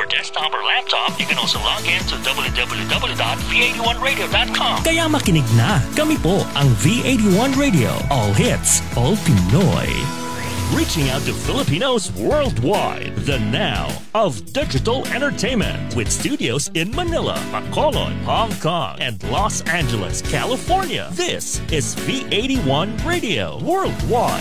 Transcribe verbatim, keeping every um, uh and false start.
For desktop or laptop, you can also log in to w w w dot v eighty-one radio dot com. Kaya makinig na, kami po ang V eighty-one Radio. All hits, all Pinoy. Reaching out to Filipinos worldwide. The now of digital entertainment with studios in Manila, Bacolod, Hong Kong, and Los Angeles, California. This is V eighty-one Radio Worldwide.